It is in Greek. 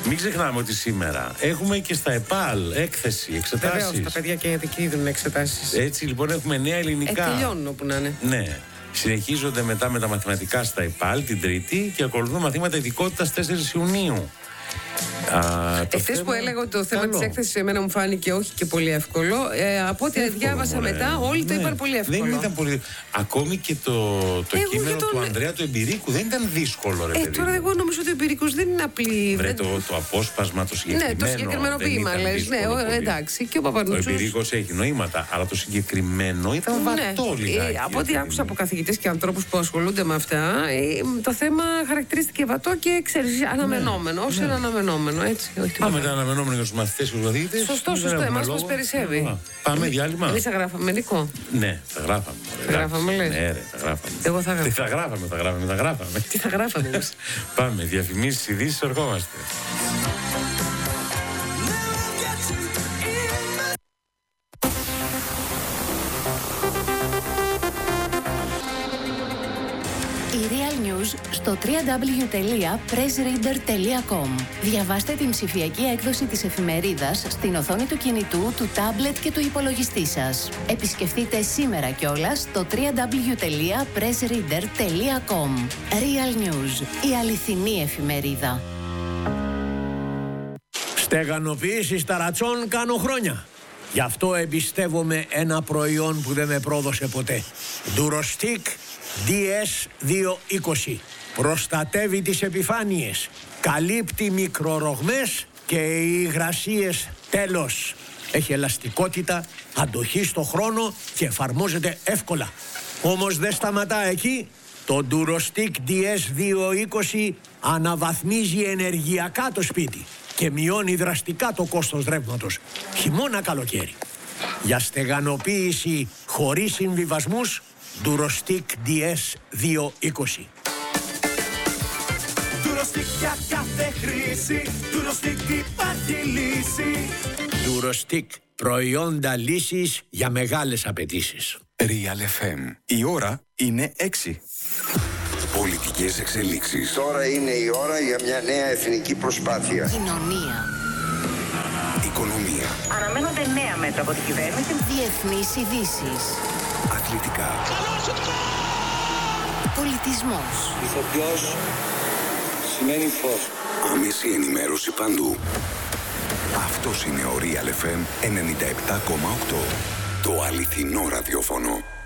Μην ξεχνάμε ότι σήμερα έχουμε και στα ΕΠΑΛ έκθεση, εξετάσεις. Βεβαίως, τα παιδιά και γιατί δίνουν εξετάσεις. Έτσι λοιπόν έχουμε νέα ελληνικά. Τελειώνουν όπου να είναι. Ναι. Συνεχίζονται μετά με τα μαθηματικά στα ΕΠΑΛ την Τρίτη και ακολουθούν μαθήματα ειδικότητας 4 Ιουνίου. Εχθές που έλεγα ότι το θέμα της έκθεσης εμένα μου φάνηκε όχι και πολύ εύκολο. Από ό,τι διάβασα μετά, όλοι το είπαν πολύ εύκολο. Δεν ήταν πολύ. Ακόμη και το κείμενο του Ανδρέα του Εμπειρίκου δεν ήταν δύσκολο, ρε παιδί. Τώρα εγώ νομίζω ότι ο Εμπειρίκος δεν είναι απλή. Βρε, το απόσπασμα, το συγκεκριμένο. Ναι, το συγκεκριμένο ποίημα, λες. Ναι, εντάξει. Και ο Παπανούτσος. Ο Εμπειρίκος έχει νοήματα, αλλά το συγκεκριμένο ήταν βατό λιγάκι. Από ό,τι άκουσα από καθηγητές και ανθρώπους που ασχολούνται με αυτά, το θέμα χαρακτηρίστηκε βατό και ξέρεις, αναμενόμενο. Όσο είναι αναμενόμενο. Έτσι, πάμε τα αναμενόμενα για τους μαθητές και τους καθηγητές. Σωστό, εμάς μας περισσεύει. Πάμε διάλειμμα. Εμείς θα γράφαμε μερικό. Ναι, θα γράφαμε. Θα γράφαμε, λες. Ναι, ρε, θα γράφαμε. Εγώ θα γράφαμε. Τι θα γράφαμε. Τι θα γράφαμε εμείς. Πάμε, διαφημίσεις, ειδήσεις, ερχόμαστε. Η Real News στο www.pressreader.com. Διαβάστε την ψηφιακή έκδοση της εφημερίδας στην οθόνη του κινητού, του τάμπλετ και του υπολογιστή σας. Επισκεφτείτε σήμερα κιόλας το www.pressreader.com. Real News, η αληθινή εφημερίδα. Στεγανοποίηση ταρατσών κάνω χρόνια. Γι' αυτό εμπιστεύομαι ένα προϊόν που δεν με πρόδωσε ποτέ. Durostic DS220. Προστατεύει τις επιφάνειες, καλύπτει μικρορογμές και υγρασίες τέλος. Έχει ελαστικότητα, αντοχή στο χρόνο και εφαρμόζεται εύκολα. Όμως δεν σταματά εκεί. Το Durostic DS220 αναβαθμίζει ενεργειακά το σπίτι και μειώνει δραστικά το κόστος ρεύματος, χειμώνα καλοκαίρι. Για στεγανοποίηση χωρίς συμβιβασμούς, Durostic DS220. Durostic για κάθε χρήση, Durostic υπάρχει λύση. Durostic, προϊόντα λύσης για μεγάλες απαιτήσεις. Real FM. Η ώρα είναι 6. Πολιτικές εξελίξεις. Τώρα είναι η ώρα για μια νέα εθνική προσπάθεια. Κοινωνία. Οικονομία. Αναμένονται νέα μέτρα από την κυβέρνηση. Διεθνείς ειδήσεις. Αθλητικά. Πολιτισμός. Ηθοποιός σημαίνει φως. Άμεση ενημέρωση παντού. Αυτός είναι ο Real FM 97,8. Το αληθινό ραδιόφωνο.